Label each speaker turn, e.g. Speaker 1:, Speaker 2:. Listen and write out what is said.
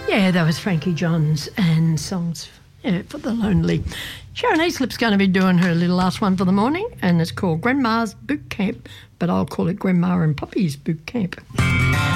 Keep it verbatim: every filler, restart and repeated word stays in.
Speaker 1: Yeah, that was Frankie Johns and songs yeah, for the lonely. Sharon Easlip's going to be doing her little last one for the morning, and it's called Grandma's Boot Camp, but I'll call it Grandma and Poppy's Boot Camp.